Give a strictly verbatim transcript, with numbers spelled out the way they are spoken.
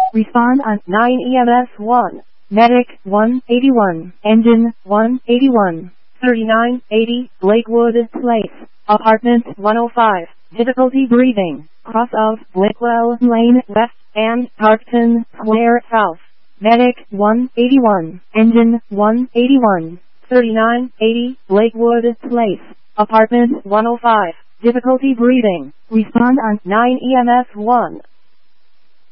Respond on nine E M S one. Medic one eighty-one. Engine one eighty-one. thirty-nine eighty Blakewood Place. Apartment one oh five. Difficulty breathing. Cross of Blakewell Lane West and Parkton Square South. Medic one eighty-one. Engine one eighty-one. thirty-nine eighty Blakewood Place. Apartment one oh five. Difficulty breathing. Respond on nine E M S one.